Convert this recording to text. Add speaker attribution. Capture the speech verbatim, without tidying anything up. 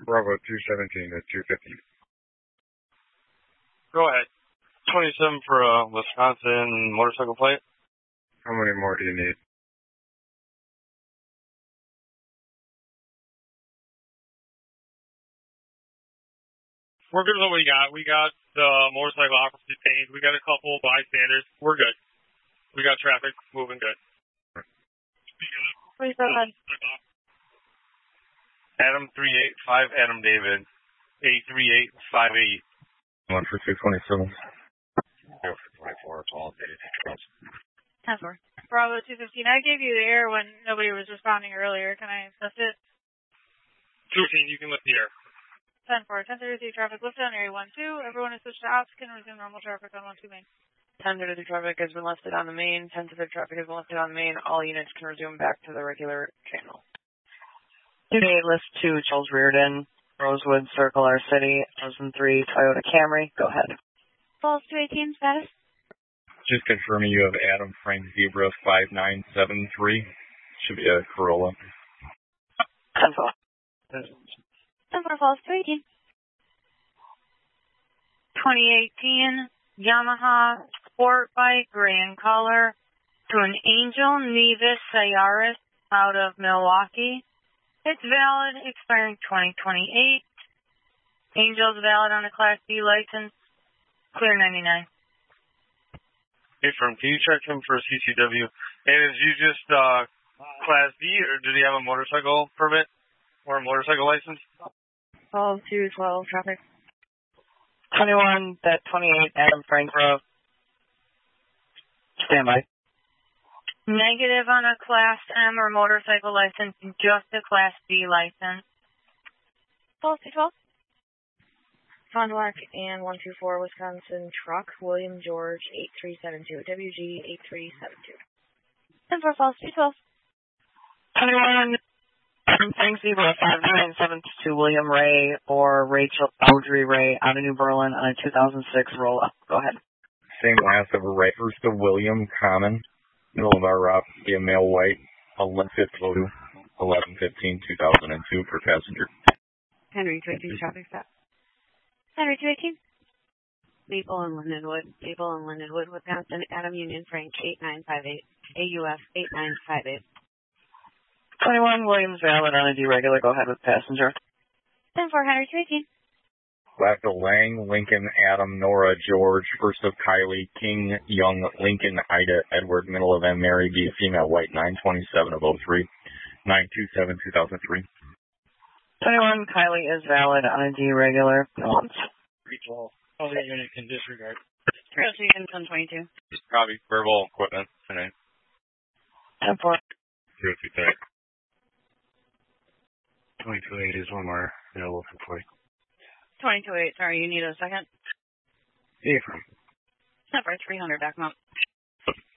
Speaker 1: Bravo two seventeen to two fifty.
Speaker 2: Go ahead. twenty-seven for a Wisconsin motorcycle plate.
Speaker 1: How many more do you need?
Speaker 2: We're good with what we got. We got the motorcycle officer detained. We got a couple bystanders. We're good. We got traffic moving good.
Speaker 3: Please go ahead.
Speaker 2: Adam three eight five, Adam David. eight three eight five eight.
Speaker 1: One for two twenty-seven.
Speaker 2: Zero for twenty-four, it's all dated.
Speaker 3: ten four. Bravo two fifteen. I gave you the air when nobody was responding earlier. Can I assess it?
Speaker 2: two fifteen, you can lift the air.
Speaker 3: ten four. ten thirty-three traffic lift on area one two. Everyone is switched to ops. Can resume normal traffic on one two main.
Speaker 4: ten thirty-three traffic has been lifted on the main. ten thirty-three traffic has been lifted on the main. All units can resume back to the regular channel. eight lift two, Charles Reardon, Rosewood, Circle R City, one thousand three Toyota Camry. Go ahead.
Speaker 3: Falls two eighteen, status?
Speaker 1: Just confirming you have Adam Frank Zebra five nine seven three. Should be a Corolla.
Speaker 4: ten four.
Speaker 3: ten four Falls two eighteen. twenty eighteen Yamaha Sport Bike, gray in color, to an Angel Nevis Sayaris out of Milwaukee. It's valid, expiring twenty twenty-eight. Angel's valid on a Class B license. Clear ninety-nine.
Speaker 2: Hey, firm, can you check him for C C W? And is you just uh, Class B, or did he have a motorcycle permit or a motorcycle license?
Speaker 4: twelve two twelve traffic. twenty-one, that twenty-eight, Adam Frank Road. Stand by.
Speaker 3: Negative on a Class M or motorcycle license, just a Class B license. twelve two twelve.
Speaker 4: Fond du Lac and one two four Wisconsin truck, William George eight three seven two, W G eight three seven two.
Speaker 3: ten four Falls two twelve.
Speaker 4: twenty-one, Frank Zebra five nine seven two, William Ray or Rachel Audrey Ray out of New Berlin on a two thousand six roll-up. Go ahead.
Speaker 1: Same last of a Ray. First to William Common. Middle of our route, be a male white, eleven fifteen, eleven fifteen, two thousand two per passenger.
Speaker 4: Henry two eighteen traffic stop.
Speaker 3: Henry two eighteen.
Speaker 4: Maple and Lindenwood, Maple and Lindenwood, Wisconsin, Adam Union Frank eight nine five eight, A U F eight nine five eight. twenty-one Williams valid on a deregular. Go ahead with passenger.
Speaker 3: ten four Henry two eighteen.
Speaker 1: Last of Lang, Lincoln, Adam, Nora, George. First of Kylie, King, Young, Lincoln, Ida, Edward. Middle of M, Mary, B, female, white, nine twenty-seven of oh three, nine two seven, two thousand three.
Speaker 4: twenty-one Kylie is valid on a deregular. Once.
Speaker 2: three twelve. Other unit can disregard.
Speaker 4: Proceed in ten twenty-two.
Speaker 2: Copy. Verbal equipment. Tonight.
Speaker 4: ten four.
Speaker 1: zero two three.
Speaker 2: twenty-two eight is one more available for forty.
Speaker 4: twenty-two eight, sorry, you need a second?
Speaker 2: Yeah, from.
Speaker 4: Number three hundred, back them up.